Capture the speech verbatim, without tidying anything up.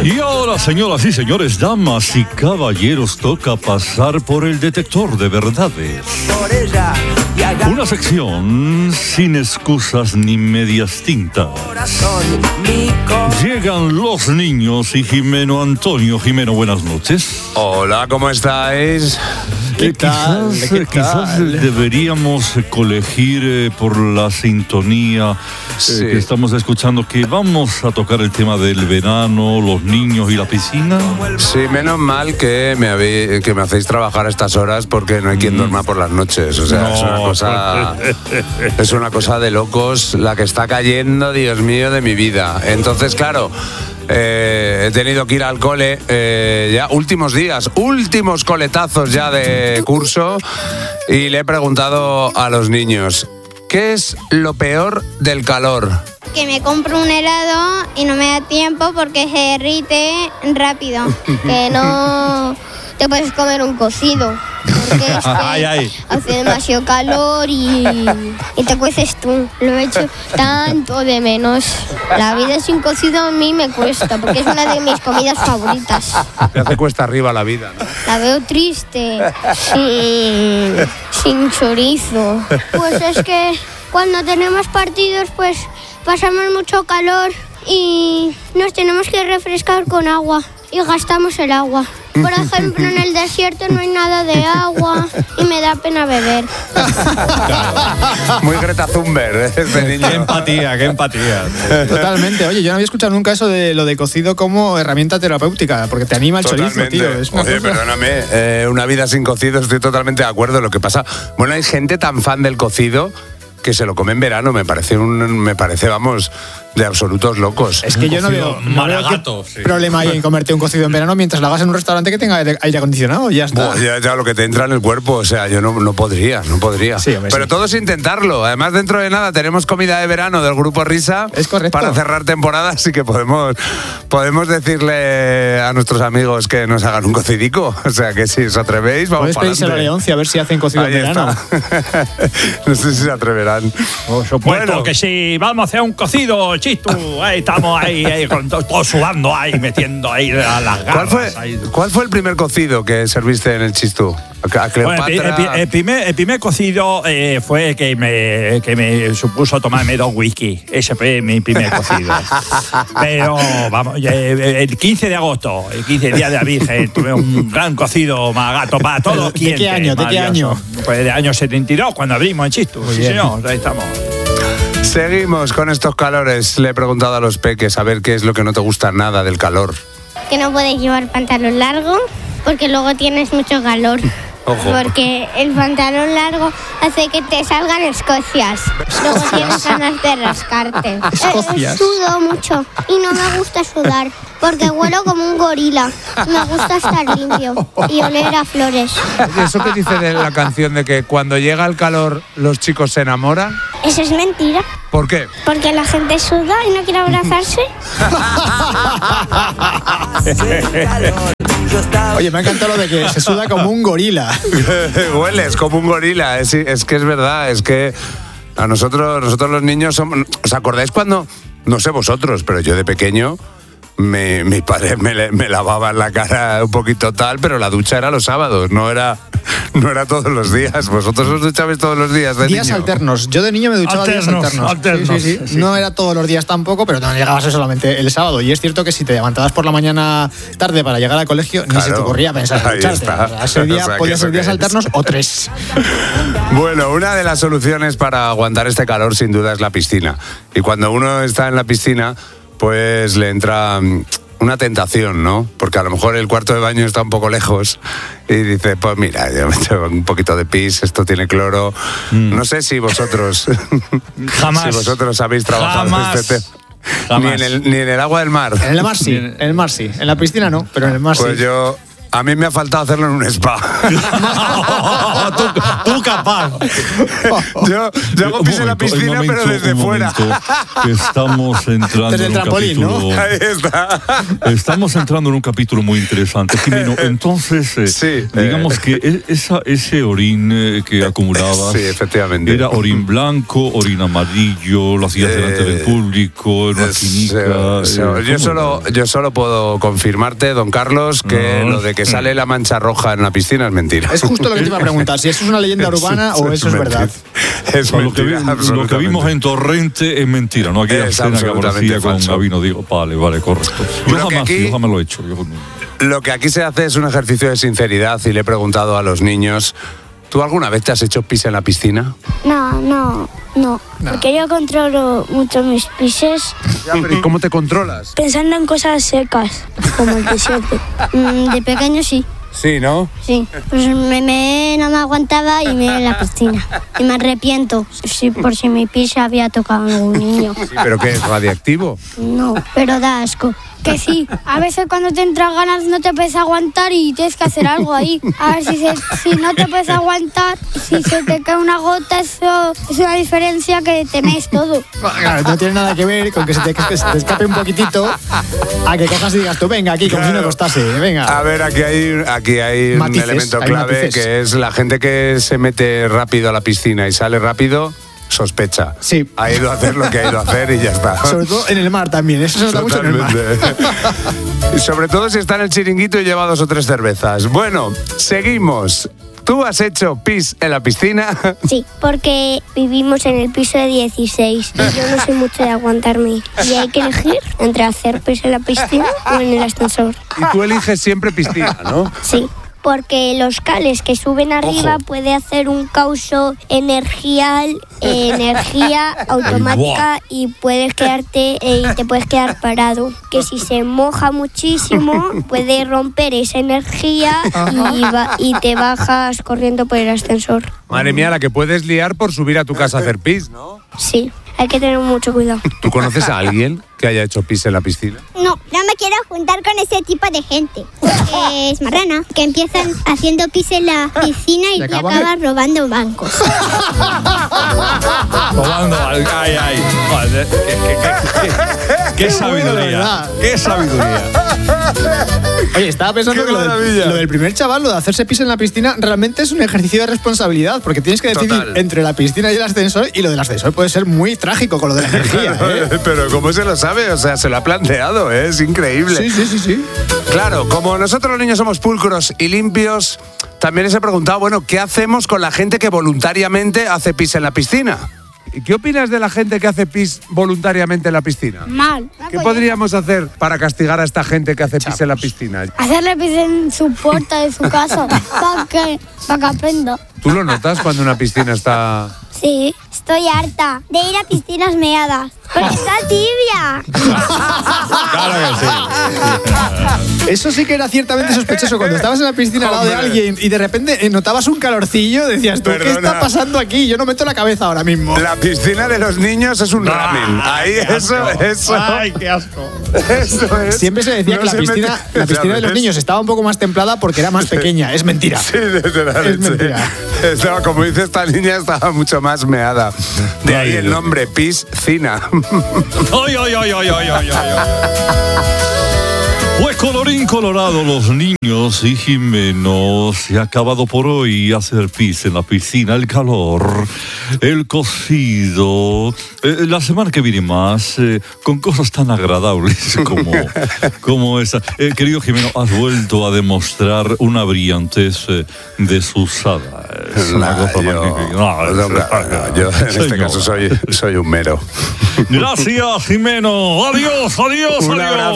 Y ahora, señoras y señores, damas y caballeros, toca pasar por el detector de verdades. Una sección sin excusas ni medias tintas. Llegan los niños y Jimeno Antonio. Jimeno, buenas noches. Hola, ¿cómo estáis? ¿Qué tal? Quizás, ¿Qué quizás tal? deberíamos colegir eh, por la sintonía Sí. eh, que estamos escuchando que vamos a tocar el tema del verano, los niños y la piscina. Sí, menos mal que me, habéis, que me hacéis trabajar a estas horas porque no hay quien duerma por las noches. O sea, No. es una cosa, es una cosa de locos la que está cayendo, Dios mío, de mi vida. Entonces, claro, eh, he tenido que ir al cole eh, ya últimos días, últimos coletazos ya de curso, y le he preguntado a los niños, ¿qué es lo peor del calor? Que me compro un helado y no me da tiempo porque se derrite rápido. Que no te puedes comer un cocido. Porque es que Ay, ay. hace demasiado calor y, y te cueces tú. Lo he hecho tanto de menos. La vida sin cocido a mí me cuesta porque es una de mis comidas favoritas. Te hace cuesta arriba la vida, ¿no? La veo triste, sin, sin chorizo. Pues es que cuando tenemos partidos, pues pasamos mucho calor y nos tenemos que refrescar con agua y gastamos el agua. Por ejemplo, en el desierto no hay nada de agua y me da pena beber. Muy Greta Thunberg, ¿eh? Este niño. Qué empatía, qué empatía. Totalmente. Oye, yo no había escuchado nunca eso de lo de cocido como herramienta terapéutica, porque te anima el chorizo, tío. Es una Oye, cosa- perdóname, eh, una vida sin cocido, estoy totalmente de acuerdo. Lo que pasa, bueno, hay gente tan fan del cocido que se lo come en verano, me parece, un, me parece, vamos, de absolutos locos. Es que yo no cocido veo, no veo qué maragato, sí. problema hay en comerte un cocido en verano mientras lo hagas en un restaurante que tenga aire, aire acondicionado y ya está. Buah, ya, ya lo que te entra en el cuerpo, o sea, yo no, no podría, no podría. Sí, hombre, Pero sí. todo es intentarlo. Además, dentro de nada tenemos comida de verano del Grupo Risa. Es correcto. Para cerrar temporada, así que podemos, podemos decirle a nuestros amigos que nos hagan un cocidico. O sea, que si os atrevéis, vamos Puedes para pedírselo a adelante. Leoncio a ver si hacen cocido Ahí en verano. está. No sé si se atreverán. Por supuesto Bueno. que sí, vamos a hacer un cocido, Chistu. Ahí estamos ahí, ahí con todo, todo sudando ahí, metiendo ahí a las garras. ¿Cuál fue, ahí. ¿Cuál fue el primer cocido que serviste en el Chistú? A Bueno, el, Cleopatra. pi- el pi- el primer, el primer cocido eh, fue que me, que me supuso tomarme dos whisky. Ese fue mi primer cocido. Pero, vamos, eh, el quince de agosto, el quince día de la Virgen, tuve un gran cocido magato para todos los ¿De qué clientes. año? ¿De qué maravilloso. año? Pues del año setenta y dos, cuando abrimos el Chistu. Sí, bien. señor, ahí estamos. Seguimos con estos calores. Le he preguntado a los peques a ver qué es lo que no te gusta nada del calor. Que no puedes llevar pantalón largo porque luego tienes mucho calor. Ojo. Porque el pantalón largo hace que te salgan escocias. Luego tienes ganas de rascarte. Escocias. Eh, sudo mucho y no me gusta sudar porque huelo como un gorila. Me gusta estar limpio y oler a flores. ¿Eso que dice de la canción de que cuando llega el calor los chicos se enamoran? Eso es mentira. ¿Por qué? Porque la gente suda y no quiere abrazarse. Oye, me ha encantado lo de que se suda como un gorila. Hueles como un gorila. Es, es que es verdad, es que a nosotros, nosotros los niños somos... ¿Os acordáis cuando, no sé vosotros, pero yo de pequeño, mi, mi padre me, le- me lavaba la cara un poquito tal, pero la ducha era los sábados, no era, no era todos los días. ¿Vosotros os duchabais todos los días de Días niño? alternos. Yo de niño me duchaba días Alternos, alternos. alternos, Sí, sí, sí. sí. No era todos los días tampoco, pero no llegabas a eso solamente el sábado. Y es cierto que si te levantabas por la mañana tarde para llegar al colegio, ni Claro. se te ocurría pensar en Ahí ducharte. está. O sea, ese día O sea, que podía eso ser días que es. alternos o tres. Bueno, una de las soluciones para aguantar este calor sin duda es la piscina. Y cuando uno está en la piscina, pues le entra mm, una tentación, ¿no? Porque a lo mejor el cuarto de baño está un poco lejos y dice, pues mira, yo me echo un poquito de pis, esto tiene cloro. No sé si vosotros, Jamás. si vosotros habéis trabajado Jamás. este tema. Ni Jamás. en, el, ni en el agua del mar. En el mar sí, en el mar sí. En la piscina no, pero en el mar Pues sí. yo, A mí me ha faltado hacerlo en un spa. tú, tú capaz. yo, yo hago pis en la piscina, momento, pero desde fuera. Estamos entrando desde el en un trampolín, capítulo. ¿no? Ahí está. Estamos entrando en un capítulo muy interesante, Jimeno. Entonces, eh, sí, digamos eh. que esa, ese orín eh, que acumulabas. Sí, efectivamente. Era orín blanco, orín amarillo, lo hacías eh, delante del público, en una clínica. Se, se, eh, yo, solo, yo solo puedo confirmarte, don Carlos, que no. lo de que sale la mancha roja en la piscina es mentira. Es justo lo que te iba a preguntar, si eso es una leyenda urbana o eso es verdad. Es lo, que vi, lo que vimos en Torrente es mentira, ¿no? Aquella es escena que aparecía con falso. Gabino, digo, vale, vale, correcto. Yo lo jamás, aquí, yo jamás lo he hecho. Yo... Lo que aquí se hace es un ejercicio de sinceridad y le he preguntado a los niños, ¿tú alguna vez te has hecho pis en la piscina? No, no, no, no. Porque yo controlo mucho mis pises. Ya, pero ¿y cómo te controlas? Pensando en cosas secas, como el desierto. mm, de pequeño sí. Sí, ¿no? Sí. Pues me, me no me aguantaba y me en la piscina. Y me arrepiento. Sí, por si mi pis había tocado a algún niño. Sí, ¿pero qué es? ¿Radiactivo? No, pero da asco. Que sí, a veces cuando te entran ganas no te puedes aguantar y tienes que hacer algo ahí. A ver si, se, si no te puedes aguantar, si se te cae una gota, eso es una diferencia que temes todo. Claro, no tiene nada que ver con que se te, que se te escape un poquitito a que cojas y digas tú, venga, aquí, como claro. si no costase, venga. A ver, aquí hay, aquí hay matices, un elemento hay clave matices. Que es la gente que se mete rápido a la piscina y sale rápido. Sospecha. Sí. Ha ido a hacer lo que ha ido a hacer y ya está. Sobre todo en el mar también, eso se nota mucho en el mar. Y sobre todo si está en el chiringuito y lleva dos o tres cervezas. Bueno, seguimos. ¿Tú has hecho pis en la piscina? Sí, porque vivimos en el piso de dieciséis y yo no soy mucho de aguantarme. Y hay que elegir entre hacer pis en la piscina o en el ascensor. Y tú eliges siempre piscina, ¿no? Sí. Porque los cables que suben arriba Ojo. puede hacer un causo energial, eh, energía automática y puedes quedarte eh, y te puedes quedar parado. Que si se moja muchísimo puede romper esa energía y, va, y te bajas corriendo por el ascensor. Madre mía, la que puedes liar por subir a tu casa a hacer pis, ¿no? Sí. Hay que tener mucho cuidado. ¿Tú conoces a alguien que haya hecho pis en la piscina? No, no me quiero juntar con ese tipo de gente. Porque es marrana, que empiezan haciendo pis en la piscina y, y te acabas robando bancos. Robando bancos, ay, ay. Joder, qué, qué, qué, qué, qué sabiduría, qué sabiduría. Oye, estaba pensando que lo del, lo del primer chaval, lo de hacerse pis en la piscina, realmente es un ejercicio de responsabilidad, porque tienes que decidir Total. entre la piscina y el ascensor, y lo del ascensor puede ser muy trágico con lo de la energía, ¿eh? Pero ¿cómo se lo sabe? O sea, se lo ha planteado, ¿eh? Es increíble. Sí, sí, sí, sí. Claro, como nosotros los niños somos pulcros y limpios, también les he preguntado, bueno, ¿qué hacemos con la gente que voluntariamente hace pis en la piscina? ¿Y qué opinas de la gente que hace pis voluntariamente en la piscina? Mal. ¿Qué podríamos hacer para castigar a esta gente que hace pis en la piscina? Hacerle pis en su puerta de su casa para que, para que aprenda. ¿Tú lo notas cuando una piscina está...? Sí, estoy harta de ir a piscinas meadas. Porque está tibia. Claro que sí. Eso sí que era ciertamente sospechoso. Cuando estabas en la piscina al lado de alguien y de repente notabas un calorcillo, decías tú, Perdona. ¿qué está pasando aquí? Yo no meto la cabeza ahora mismo. La piscina de los niños es un ramen. Ahí, eso, eso. Ay, qué asco. Eso es. Siempre se decía no que la piscina, mete... la piscina de los niños estaba un poco más templada porque era más pequeña. Es mentira. Sí, literalmente. Es mentira. Estaba, como dice esta niña, estaba mucho más meada. De ahí el nombre, piscina. ¡Ay, ay, ay, ay, ay, ay, ay! Pues colorín colorado, los niños y Jimeno se ha acabado por hoy hacer pis en la piscina, el calor, el cocido. Eh, la semana que viene más, eh, con cosas tan agradables como, como esa. Eh, querido Jimeno, has vuelto a demostrar una brillantez eh, desusada. Es una nah, cosa yo, magnífica. No, no, no, no, yo en este caso soy, soy un mero. Gracias, Jimeno. Adiós, adiós, Un adiós. abrazo.